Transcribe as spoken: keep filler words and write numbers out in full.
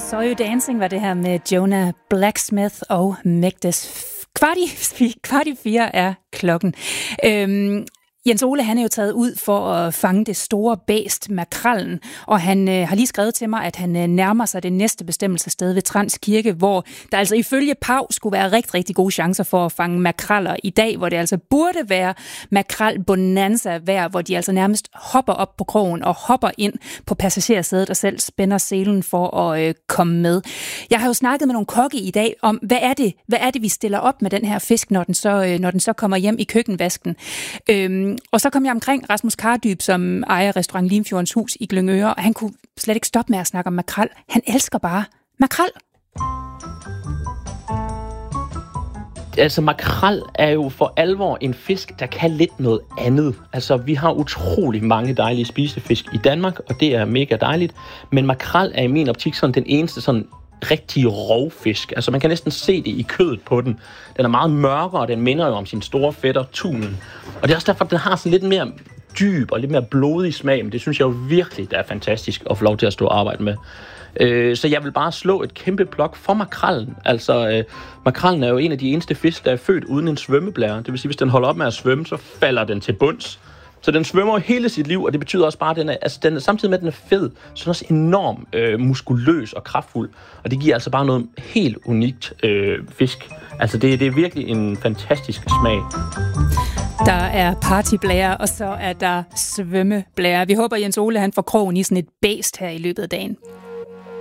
Saw You Dancing var det her med Jonah Blacksmith og Megdes. Kvart i, kvart i fire er klokken. Øhm, Jens Ole, han er jo taget ud for at fange det store bæst, makrallen, og han øh, har lige skrevet til mig, at han øh, nærmer sig det næste bestemmelsessted ved Trans Kirke, hvor der altså ifølge Pav skulle være rigtig, rigtig gode chancer for at fange makraller i dag, hvor det altså burde være makrel-bonanza vejr, hvor de altså nærmest hopper op på krogen og hopper ind på passagersædet og selv spænder selen for at øh, komme med. Jeg har jo snakket med nogle kokke i dag om, hvad er det, hvad er det vi stiller op med den her fisk, når den så, øh, når den så kommer hjem i køkkenvasken. Øhm, Og så kom jeg omkring Rasmus Kardyb, som ejer restaurant Limfjordens Hus i Glyngøre, og han kunne slet ikke stoppe med at snakke om makrel. Han elsker bare makrel. Altså makrel er jo for alvor en fisk, der kan lidt noget andet. Altså vi har utrolig mange dejlige spisefisk i Danmark, og det er mega dejligt. Men makrel er i min optik sådan den eneste sådan rigtig rovfisk. Altså man kan næsten se det i kødet på den. Den er meget mørkere, og den minder jo om sin store fætter tunen. Og det er også derfor, at den har sådan lidt mere dyb og lidt mere blodig smag, men det synes jeg jo virkelig, der er fantastisk at få lov til at stå og arbejde med. Så jeg vil bare slå et kæmpe plok for makrallen. Altså, øh, makrallen er jo en af de eneste fisk, der er født uden en svømmeblære. Det vil sige, hvis den holder op med at svømme, så falder den til bunds. Så den svømmer hele sit liv, og det betyder også bare, at den er, altså den er, samtidig med, at den er fed, så er den også enormt øh, muskuløs og kraftfuld. Og det giver altså bare noget helt unikt øh, fisk. Altså, det, det er virkelig en fantastisk smag. Der er partyblære, og så er der svømmeblære. Vi håber, Jens Ole han får krogen i sådan et bæst her i løbet af dagen.